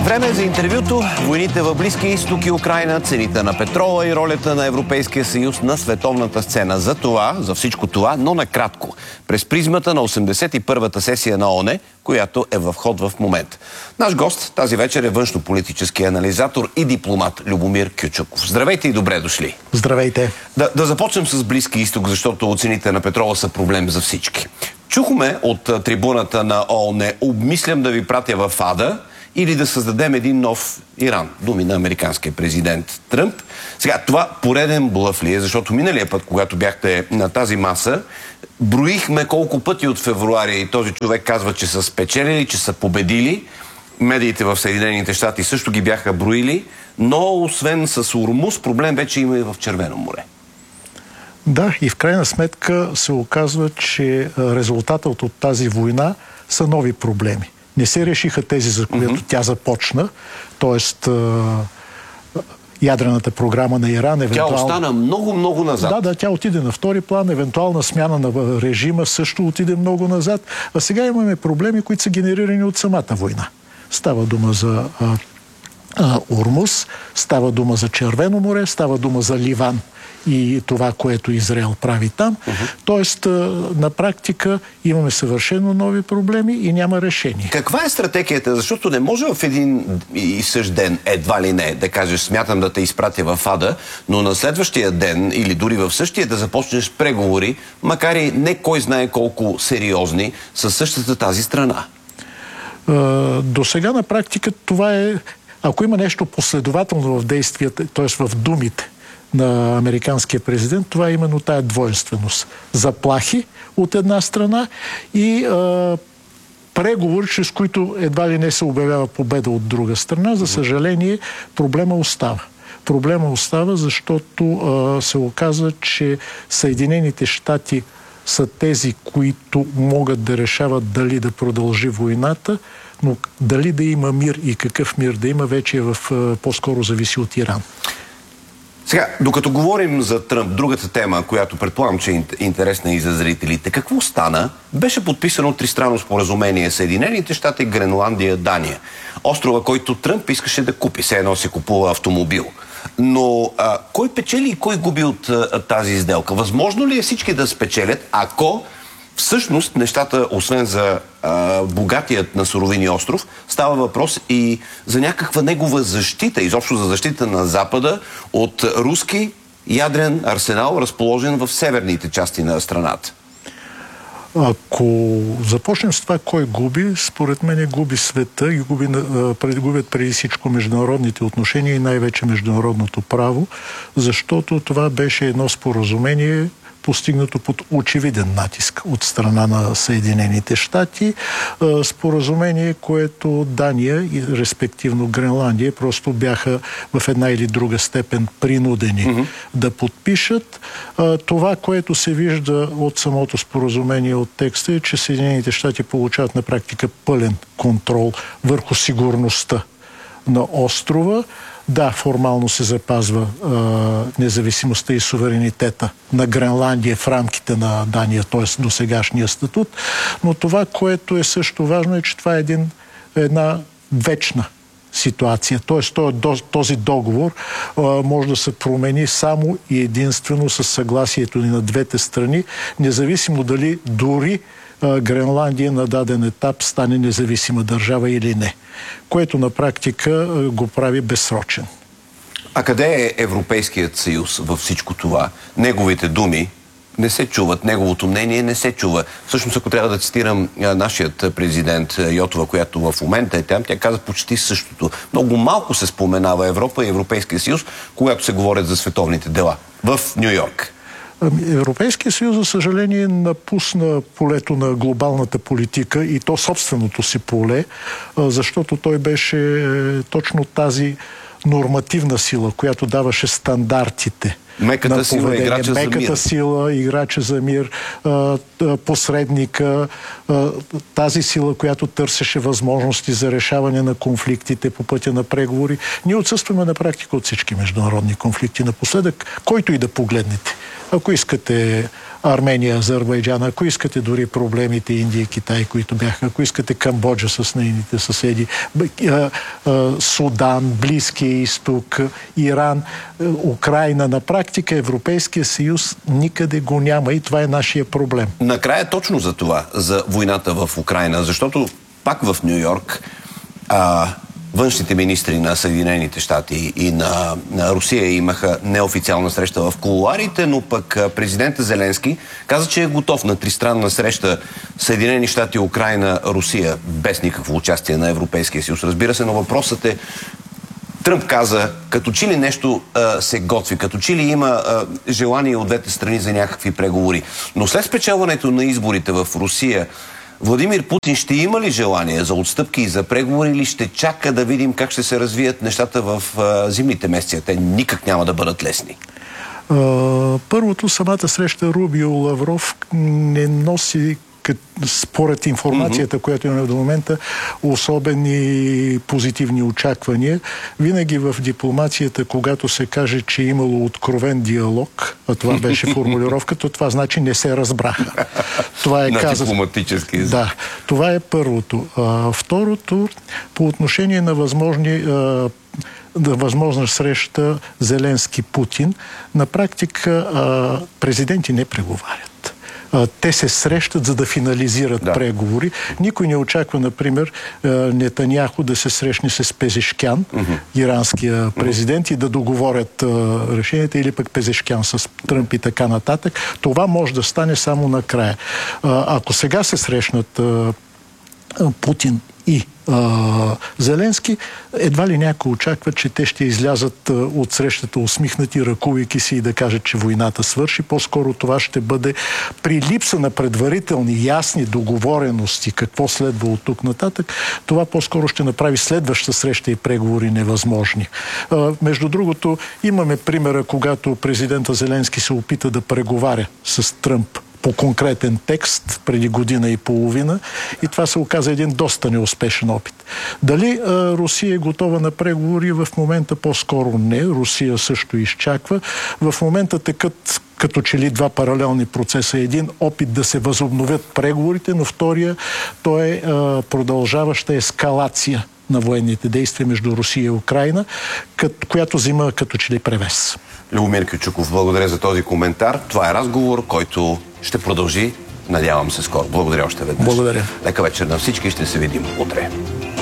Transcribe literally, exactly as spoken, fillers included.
Време е за интервюто. Войните в Близкия изток и Украйна, цените на петрола и ролята на Европейския съюз на световната сцена. За това, за всичко това, но накратко, през призмата на осемдесет и първата сесия на ООН, която е в ход в момента. Наш гост тази вечер е външнополитически анализатор и дипломат Любомир Кючуков. Здравейте и добре дошли. Здравейте. Да, да започнем с Близки изток, защото цените на петрола са проблем за всички. Чухме от трибуната на ООН: обмислям да ви пратя в ада или да създадем един нов Иран. Думи на американския президент Тръмп. Сега, това пореден блъф ли е? Защото миналия път, когато бяхте на тази маса, броихме колко пъти от февруари и този човек казва, че са спечелили, че са победили. Медиите в Съединените щати също ги бяха броили, но освен с Ормуз, проблем вече има и в Червено море. Да, и в крайна сметка се оказва, че резултатът от тази война са нови проблеми. Не се решиха тези, за които mm-hmm. тя започна, т.е. ядрената програма на Иран. Евентуал... Тя остана много-много назад. Да, да, тя отиде на втори план, евентуална смяна на режима също отиде много назад. А сега имаме проблеми, които са генерирани от самата война. Става дума за а, а, Ормуз, става дума за Червено море, става дума за Ливан и това, което Израел прави там. Uh-huh. Тоест, на практика имаме съвършено нови проблеми и няма решение. Каква е стратегията? Защото не може в един и същ ден, едва ли не, да кажеш, смятам да те изпратя в ада, но на следващия ден или дори в същия да започнеш преговори, макар и не кой знае колко сериозни, със същата тази страна. Uh, до сега на практика това е, ако има нещо последователно в действията, т.е. в думите на американския президент, това е именно тая двойственост. Заплахи от една страна и а, преговори, чрез които едва ли не се обявява победа от друга страна. За съжаление, проблема остава. Проблема остава, защото а, се оказа, че Съединените щати са тези, които могат да решават дали да продължи войната, но дали да има мир и какъв мир да има, вече е в, по-скоро зависи от Иран. Сега, докато говорим за Тръмп, другата тема, която предполагам, че е интересна и за зрителите, какво стана? Беше подписано тристранно споразумение Съединените щати, Гренландия, Дания. Острова, който Тръмп искаше да купи, все едно се купува автомобил. Но а, кой печели и кой губи от а, тази сделка? Възможно ли е всички да спечелят, ако всъщност нещата, освен за а, богатият на суровини остров, става въпрос и за някаква негова защита, изобщо за защита на Запада от руски ядрен арсенал, разположен в северните части на страната? Ако започнем с това кой губи, според мен губи света и губи, губят преди всичко международните отношения и най-вече международното право, защото това беше едно споразумение, постигнато под очевиден натиск от страна на Съединените щати. Споразумение, което Дания и респективно Гренландия просто бяха в една или друга степен принудени mm-hmm. да подпишат. Това, което се вижда от самото споразумение, от текста, е, че Съединените щати получават на практика пълен контрол върху сигурността на острова. Да, формално се запазва а, независимостта и суверенитета на Гренландия в рамките на Дания, т.е. до сегашния статут, но това, което е също важно, е, че това е един, една вечна ситуация. Т.е. този договор а, може да се промени само и единствено с съгласието ни на двете страни, независимо дали дори Гренландия на даден етап стане независима държава или не, което на практика го прави безсрочен. А къде е Европейският съюз във всичко това? Неговите думи не се чуват, неговото мнение не се чува. Всъщност, ако трябва да цитирам нашият президент Йотова, която в момента е там, тя каза почти същото. Много малко се споменава Европа и Европейския съюз, когато се говорят за световните дела в Ню-Йорк. Европейския съюз, за съжаление, напусна полето на глобалната политика и то собственото си поле, защото той беше точно тази нормативна сила, която даваше стандартите. Меката сила, играча за мир. Меката сила, играча за мир, посредника, тази сила, която търсеше възможности за решаване на конфликтите по пътя на преговори. Ние отсъстваме на практика от всички международни конфликти напоследък, който и да погледнете. Ако искате Армения, Азербайджан, ако искате дори проблемите Индия и Китай, които бяха, ако искате Камбоджа с нейните съседи, Судан, Близкия изток, Иран, Украйна, на практика Европейския съюз никъде го няма и това е нашия проблем. Накрая точно за това, за войната в Украйна, защото пак в Ню Йорк а, външните министри на Съединените щати и на, на Русия имаха неофициална среща в кулоарите, но пък президента Зеленски каза, че е готов на тристранна среща Съединени щати, Украйна, Русия, без никакво участие на Европейския съюз. Разбира се, но въпросът е, Тръмп каза, като че ли нещо а, се готви, като че ли има а, желание от двете страни за някакви преговори. Но след спечелването на изборите в Русия, Владимир Путин ще има ли желание за отстъпки и за преговори, или ще чака да видим как ще се развият нещата в а, зимните месеци? Те никак няма да бъдат лесни. Uh, първото, самата среща Рубио-Лавров не носи, според информацията, mm-hmm. която имаме до момента, особени позитивни очаквания. Винаги в дипломацията, когато се каже, че е имало откровен диалог, а това беше формулировката, това значи не се разбраха. Това е на каза... дипломатически език. Да, това е първото. А, второто, по отношение на възможни а, да възможна среща Зеленски-Путин, на практика а, президенти не преговарят. Те се срещат, за да финализират да. преговори. Никой не очаква, например, Нетаняху да се срещне с Пезешкян, mm-hmm. иранския президент, mm-hmm. и да договорят решенията, или пък Пезешкян с Тръмп и така нататък. Това може да стане само накрая. Ако сега се срещнат Путин и а, Зеленски, едва ли някой очаква, че те ще излязат а, от срещата усмихнати, ръкувайки си и да кажат, че войната свърши. По-скоро това ще бъде при липса на предварителни ясни договорености какво следва от тук нататък. Това по-скоро ще направи следваща среща и преговори невъзможни. А, между другото, имаме примера, когато президента Зеленски се опита да преговаря с Тръмп по конкретен текст преди година и половина, и това се оказа един доста неуспешен опит. Дали а, Русия е готова на преговори? В момента по-скоро не. Русия също изчаква. В момента текат като че ли два паралелни процеса. Един опит да се възобновят преговорите, но втория, то е а, продължаваща ескалация на военните действия между Русия и Украйна, кът, която взима като че ли превес. Любомир Кючуков, благодаря за този коментар. Това е разговор, който ще продължи, надявам се, скоро. Благодаря още веднъж. Благодаря. Лека вечер на всички, ще се видим утре.